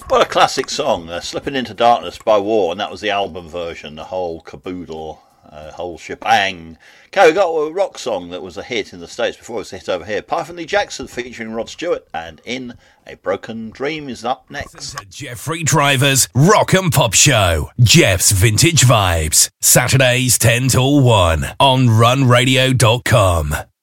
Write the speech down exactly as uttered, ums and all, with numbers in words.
What a classic song, uh, Slipping Into Darkness by War, and that was the album version, the whole caboodle, uh, whole shebang. Okay, we got a rock song that was a hit in the States before it was a hit over here. Python Lee Jackson featuring Rod Stewart, and In a Broken Dream is up next. Jeffrey Driver's Rock and Pop Show. Jeff's Vintage Vibes. Saturdays ten till one on run radio dot com.